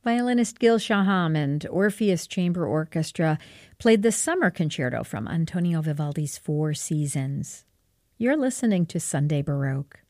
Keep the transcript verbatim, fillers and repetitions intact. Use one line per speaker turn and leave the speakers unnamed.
Violinist Gil Shaham and Orpheus Chamber Orchestra played the Summer Concerto from Antonio Vivaldi's Four Seasons. You're listening to Sunday Baroque.